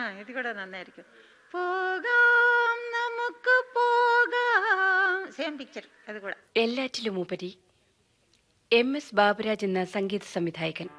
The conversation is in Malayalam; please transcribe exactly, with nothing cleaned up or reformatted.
ഇത് കൂടെ നന്നായിരിക്കും. പോകാം നമുക്ക് പോകാം, സെയിം പിക്ചർ. അത് കൂടെ എല്ലാറ്റിലും ഉപരി എം എസ് ബാബുരാജ് എന്ന സംഗീത സംവിധായകൻ